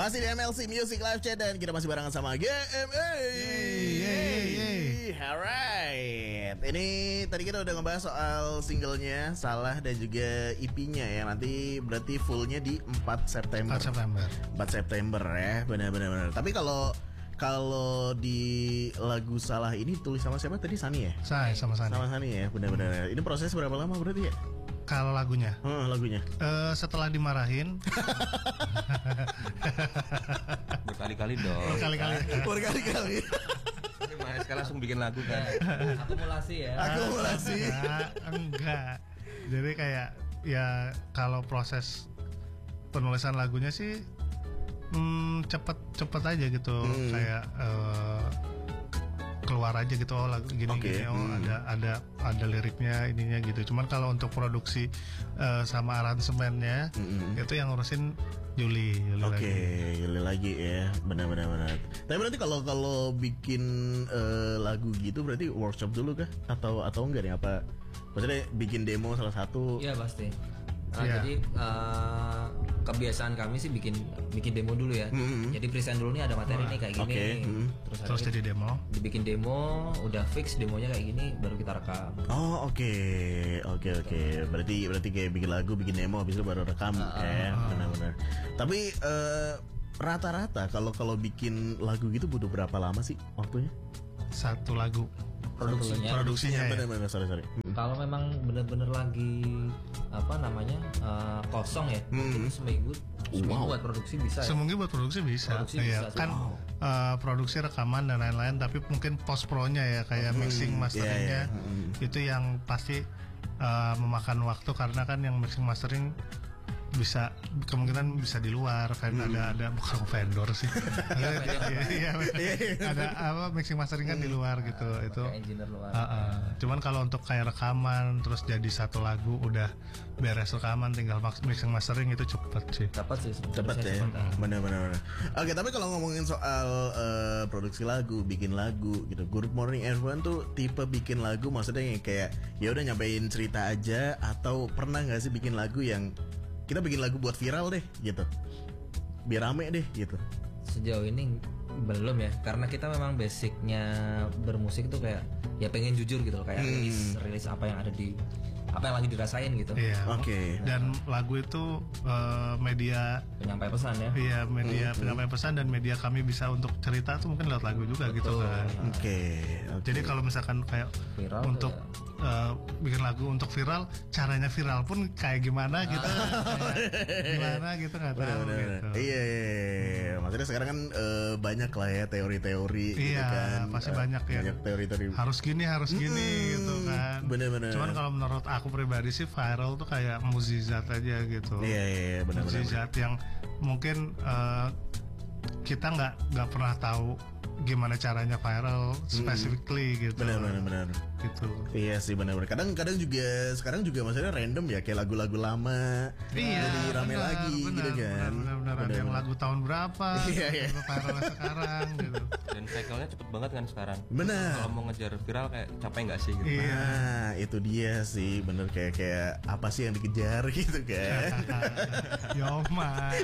Masih di MLC Music Live Chat dan kita masih barengan sama GMA. Alright. Ini tadi kita udah ngebahas soal singlenya Salah dan juga EP-nya ya. Nanti berarti fullnya di 4 September. 4 September ya. Benar. Tapi kalau di lagu Salah ini tulis sama siapa tadi? Sani ya? Sama Sani. Sama Sani ya, benar. Ini proses berapa lama berarti ya? Kalau lagunya? Lagunya. Setelah dimarahin. Berkali-kali dong. Berkali-kali. Sekarang langsung bikin lagu kan. Akumulasi ya. Enggak. Jadi kayak ya kalau proses penulisan lagunya sih cepet aja gitu. Kayak keluar aja gitu, oh lagu gini, ada liriknya ininya gitu. Cuman kalau untuk produksi sama aransemennya itu yang ngurusin Yuli lagi ya. Benar. Tapi berarti kalau bikin lagu gitu berarti workshop dulu kah atau enggak nih, apa maksudnya bikin demo salah satu? Iya pasti. Jadi kebiasaan kami sih bikin demo dulu ya. Jadi present dulu nih ada materi nih kayak gini. Terus jadi demo. Dibikin demo, udah fix demonya kayak gini, baru kita rekam. Oh oke. Berarti kayak bikin lagu, bikin demo, habis itu baru rekam. Benar. Tapi rata-rata kalau bikin lagu gitu butuh berapa lama sih waktunya? Satu lagu. Produksinya ya? Benar, sorry. Kalau memang bener-bener lagi kosong ya, itu seminggu buat produksi bisa. Seminggu buat produksi bisa. Produksi rekaman dan lain-lain, tapi mungkin post pro-nya ya kayak mixing masteringnya itu yang pasti memakan waktu, karena kan yang mixing mastering bisa kemungkinan bisa di luar ada bukan vendor sih. Ada mixing mastering kan di luar gitu. Itu engineer luar. Cuman kalau untuk kayak rekaman terus jadi satu lagu udah beres rekaman tinggal mixing mastering itu cepet sih. Cepet ya. Benar. Oke, tapi kalau ngomongin soal produksi lagu, bikin lagu gitu, Good Morning Everyone tuh tipe bikin lagu maksudnya yang kayak ya udah nyampein cerita aja, atau pernah nggak sih bikin lagu yang kita bikin lagu buat viral deh gitu, biar rame deh gitu? Sejauh ini belum ya, karena kita memang basicnya bermusik tuh kayak ya pengen jujur gitu loh, kayak rilis apa yang lagi dirasain gitu. Dan lagu itu media penyampai pesan ya. Iya, media penyampai pesan, dan media kami bisa untuk cerita tuh mungkin lewat lagu juga. Betul. Gitu kan. Jadi kalau misalkan kayak viral untuk bikin lagu untuk viral, caranya viral pun kayak gimana gitu. Gimana gitu nggak tahu gitu. Iya. Maksudnya sekarang kan banyak lah ya teori-teori gitu kan. Pasti banyak teori-teori. Harus gini gitu kan. Benar. Cuman kalau menurut aku pribadi sih viral tuh kayak mukjizat aja gitu. Iya, benar. Mukjizat yang mungkin kita nggak pernah tahu gimana caranya viral specifically gitu. Benar. Gitu. Iya sih, benar. Kadang juga sekarang juga maksudnya random ya, kayak lagu-lagu lama jadi rame lagi gitu kan. Benar. Ada yang lagu tahun berapa, viral sekarang gitu. Dan cycle-nya cepet banget kan sekarang. Benar. Kalau mau ngejar viral kayak capek nggak sih gitu. Iya. Itu dia sih, bener, kayak apa sih yang dikejar gitu kan. Yoma.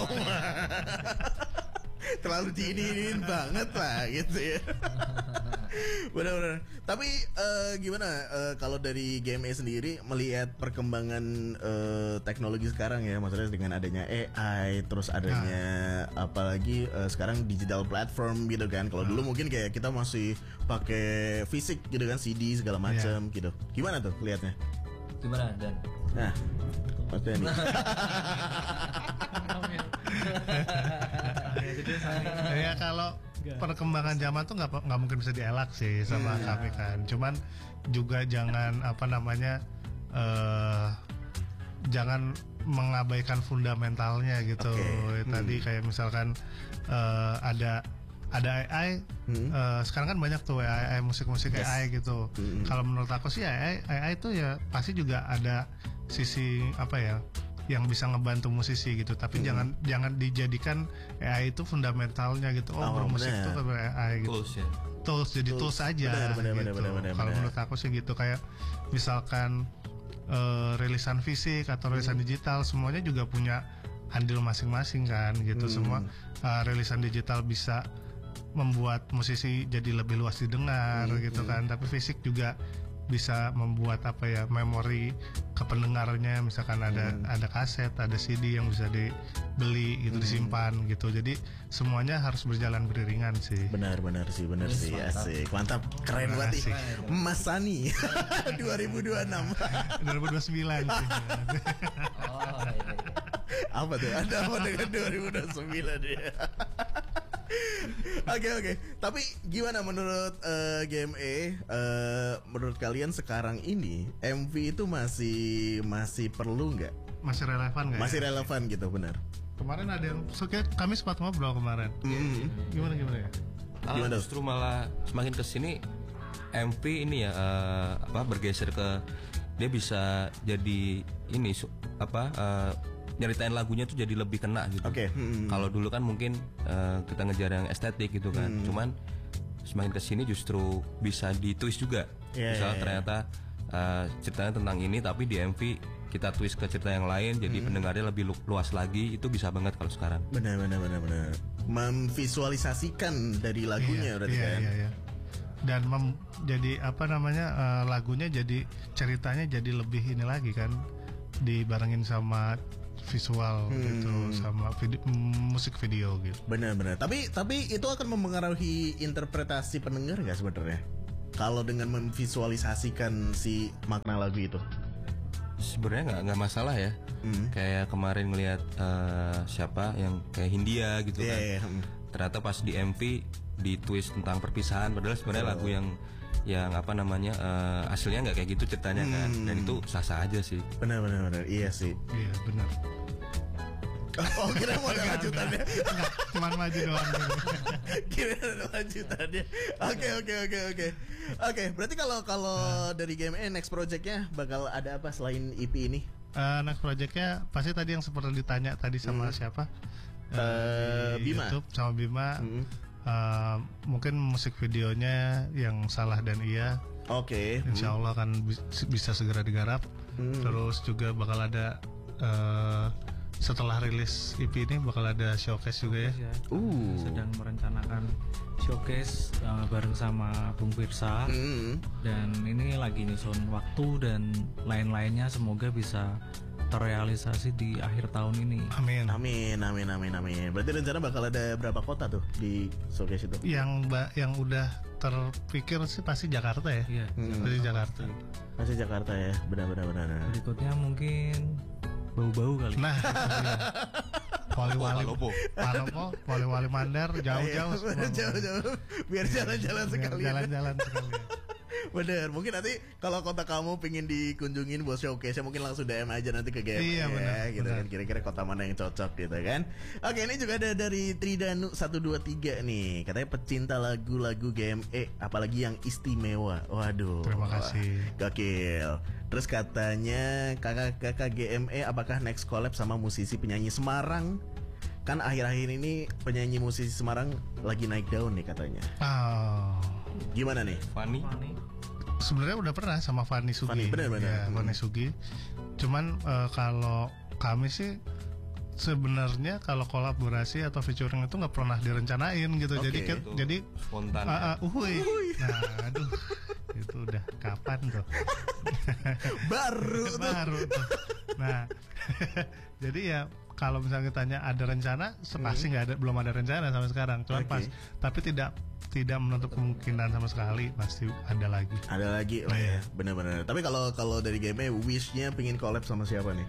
Terlalu diinin banget lah gitu ya. Benar. Tapi gimana kalau dari GMA sendiri melihat perkembangan teknologi sekarang ya, maksudnya dengan adanya AI, terus adanya apalagi sekarang digital platform gitu kan. Kalau dulu mungkin kayak kita masih pakai fisik gitu kan, CD segala macam gitu. Gimana tuh lihatnya? Gimana Dan? Nah, maksudnya nih. Ya kalau perkembangan zaman tuh nggak mungkin bisa dielak sih sama kami kan. Cuman juga jangan jangan mengabaikan fundamentalnya gitu. Tadi kayak misalkan ada AI. Sekarang kan banyak tuh AI musik-musik AI gitu. Kalau menurut aku sih AI itu ya pasti juga ada sisi yang bisa ngebantu musisi gitu, tapi jangan dijadikan AI itu fundamentalnya gitu. Bermusik itu kayak AI gitu. Tools jadi tools aja. Benar. Kalau menurut aku sih gitu, kayak misalkan rilisan fisik atau rilisan digital semuanya juga punya andil masing-masing kan gitu. Semua rilisan digital bisa membuat musisi jadi lebih luas didengar gitu kan, tapi fisik juga bisa membuat apa ya, memori ke pendengarnya, misalkan ada kaset, ada CD yang bisa dibeli gitu, disimpan gitu. Jadi semuanya harus berjalan beriringan sih. Benar sih, asik, mantap, keren banget nih, Mas Sani. 2026 2029 sih. Oh iya. Apa tuh? Ada apa dengan 2029 dia? Oke. Tapi gimana menurut GME? Menurut kalian sekarang ini MV itu masih perlu nggak? Masih relevan nggak? Masih relevan gitu, benar. Kemarin ada yang kami sempat ngobrol kemarin. Gimana ya? Gimana? Justru malah semakin kesini MV ini ya bergeser ke dia bisa jadi ini nyeritain lagunya tuh jadi lebih kena gitu. Oke. Kalau dulu kan mungkin kita ngejar yang estetik gitu kan. Cuman semakin kesini justru bisa ditwist juga. Misalnya ternyata ceritanya tentang ini tapi di MV kita twist ke cerita yang lain jadi pendengarnya lebih luas lagi. Itu bisa banget kalau sekarang. Benar. Memvisualisasikan dari lagunya berarti kan. Iya. Dan jadi lagunya jadi ceritanya jadi lebih ini lagi kan, dibarengin sama visual gitu, sama musik video gitu. Benar. Tapi itu akan mempengaruhi interpretasi pendengar nggak sebenarnya? Kalau dengan memvisualisasikan si makna lagu itu? Sebenarnya nggak masalah ya. Kayak kemarin ngelihat siapa yang kayak Hindia gitu kan. Ternyata pas di MV di twist tentang perpisahan, padahal sebenarnya lagu yang hasilnya nggak kayak gitu ceritanya kan, dan itu sah-sah aja sih. Benar, iya sih. Iya benar. Oh kira mau ada lanjutannya? Enggak, cuman maju doang. Kira ada lanjutannya. Oke. Berarti kalau dari GME next projectnya bakal ada apa selain EP ini? Next projectnya pasti tadi yang seperti ditanya tadi sama siapa? Di Bima. YouTube sama Bima. Mungkin musik videonya yang Salah dan Iya. Oke. Insya Allah kan bisa segera digarap. Terus juga bakal ada setelah rilis EP ini bakal ada showcase juga ya. Sedang merencanakan showcase bareng sama Bung Pirsa. Dan ini lagi nyusun waktu dan lain-lainnya, semoga bisa terrealisasi di akhir tahun ini. Amin. Berarti rencana bakal ada berapa kota tuh di showcase itu? Yang udah terpikir sih pasti Jakarta ya. Iya. Pasti Jakarta ya. Benar. Berikutnya mungkin bau-bau kali. Nah, Poliwali Mandar, jauh-jauh. Biar jalan-jalan sekali. Bener, mungkin nanti kalau kota kamu pengen dikunjungin buat showcase mungkin langsung DM aja nanti ke GME. Iya, bener, gitu kan, kira-kira kota mana yang cocok gitu kan. Oke, ini juga ada dari Tridanu 123 nih, katanya pecinta lagu-lagu GME apalagi yang istimewa. Waduh, terima kasih. Gokil. Terus katanya kakak GME apakah next collab sama musisi penyanyi Semarang? Kan akhir-akhir ini penyanyi musisi Semarang lagi naik daun nih katanya. Gimana nih? Fanny? Sebenarnya udah pernah sama Fanny Sugi. Bener. Ya, Fanny Sugi. Cuman kalau kami sih sebenarnya kalau kolaborasi atau featuring itu nggak pernah direncanain gitu. Jadi spontan. Nah, aduh. Itu udah kapan tuh? Baru tuh. Nah, jadi ya kalau misalnya tanya ada rencana, pasti belum ada rencana sampai sekarang. Cuman tapi tidak menutup kemungkinan sama sekali, pasti ada lagi. Oh ya, benar. Tapi kalau dari GME wish-nya pengen collab sama siapa nih?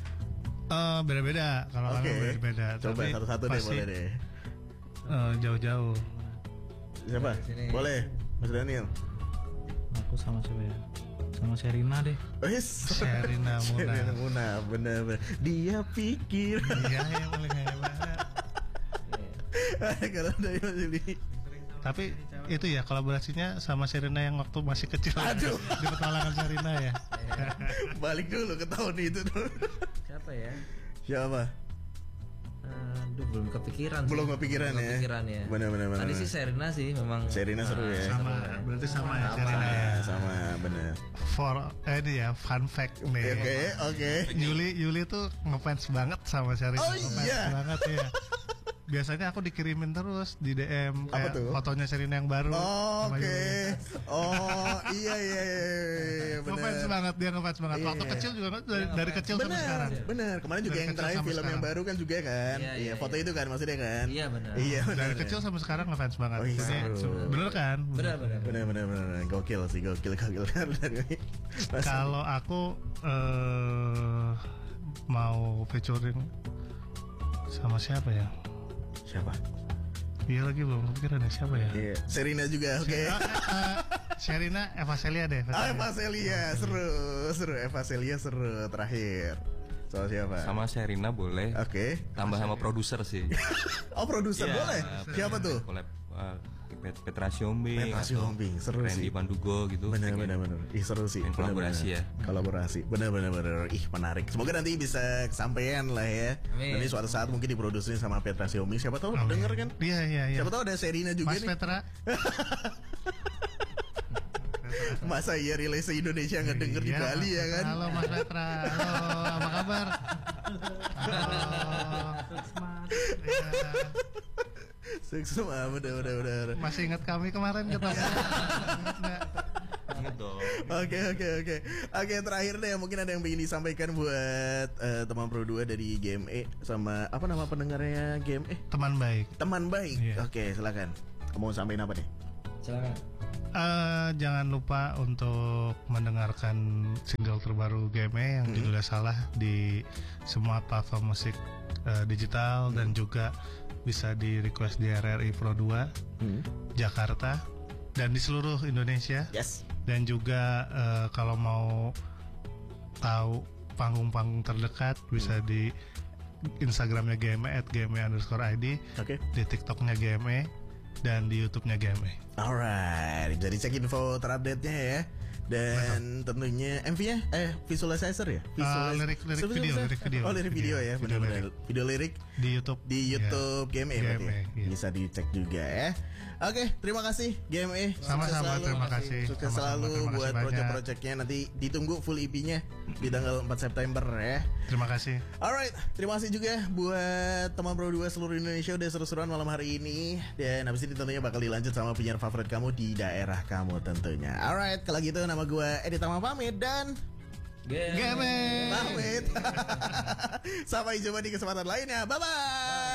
Beda-beda. Kalau beda-beda. Coba satu-satu deh, boleh deh. Jauh-jauh. Siapa? Boleh, Mas Daniel. Aku sama siapa ya? Sama Sherina deh. Sherina Muna, bener. Dia pikir. Iya yang paling hebat. Kalau dari Mas Juli. Tapi itu ya kolaborasinya sama Sherina yang waktu masih kecil. Aduh. Di petualangan Sherina ya. Balik dulu ke tahun itu tuh. Siapa ya? Siapa? Aduh, belum kepikiran sih. Belum kepikiran ya. ya. Benar. Tadi sih Serena sih memang. Serena seru ya. Sama, berarti sama ya Serena ya. Sama bener. Ini ya fun fact nih. Oke. Yuli tuh ngefans banget sama Serena. Oh, Ngefans iya. banget ya. Biasanya aku dikirimin terus di DM Apa kayak tuh? fotonya Serena yang baru. sama Oke. Yuli. Oh, iya Ngefans bener. banget dia ngefans banget. Waktu Iya. kecil juga dari kecil sampai sekarang. Bener. Kemarin juga Dari yang kecil terakhir sampai film yang sekarang. baru kan juga kan. Iya, Foto itu kan maksudnya kan. Iya, benar. Iya bener. Dari kecil sampai sekarang ngefans banget. Oh, iya, Jadi, seru. bener kan? Benar. Bener. Gokil sih, gokil. Kalau aku mau featuring sama siapa ya? Siapa? Iya lagi belum kepikiran ya siapa ya? Iya. Serena juga, oke. Sherina Eva Celia deh. Eva Celia seru. Eva Celia seru terakhir. Soal siapa? Sama Serena boleh. Oke. Tambah sama produser sih. Oh produser Iya, boleh. Siapa tuh? Collab, Petra Siombing, Petra atau Siombing, seru Randy sih. Pandugo gitu. Bener. Pengen Ih seru sih. main kolaborasi ya. Kolaborasi. Bener. Ih menarik. Semoga nanti bisa kesampaian lah ya. Amin. Nanti suatu saat mungkin diproduksiin sama Petra Siombing. Siapa tahu Amin. denger kan? Iya. Siapa tahu ada Serena juga Mas nih. Petra. Masa iya relay se-Indonesia nggak denger di Iya, Bali ya kan? Halo Mas Petra. Halo, apa kabar? Halo. Iya. Sukses bener. Masih ingat kami kemarin ketemu? Ingat nggak? Ingat dong. Oke, terakhir deh mungkin ada yang ingin disampaikan buat teman Pro 2 dari GME sama apa nama pendengarnya GME? Teman baik. Teman baik. Iya. Oke, silakan. Kamu mau sampaikan apa nih? Silakan. Jangan lupa untuk mendengarkan single terbaru GME yang judulnya Salah di semua platform musik digital dan juga bisa di request di RRI Pro 2 Jakarta dan di seluruh Indonesia. Yes. Dan juga kalau mau tahu panggung-panggung terdekat bisa di Instagramnya GME @gme_id, Oke. di TikToknya GME dan di YouTube-nya GME. Alright, bisa dicek info terupdate-nya ya. Dan tentunya MV-nya visualizer ya? Lirik video. Oh, lirik video ya, Video benar-benar. Video lirik Di YouTube. di YouTube GME berarti ya? iya. Bisa dicek juga ya. Oke, terima kasih GME. Sama-sama, Sukses selalu. terima kasih. Sukses Sama-sama, selalu terima kasih buat banyak. project-projectnya. Nanti ditunggu full EP-nya di tanggal 4 September ya. Terima kasih. Alright, terima kasih juga buat teman Pro 2 seluruh Indonesia udah seru-seruan malam hari ini. Dan habis ini tentunya bakal dilanjut sama penyiar favorit kamu di daerah kamu tentunya. Alright, kalau gitu nama gue Edi Tama pamit dan GME. pamit. Sampai jumpa di kesempatan lainnya. Bye-bye.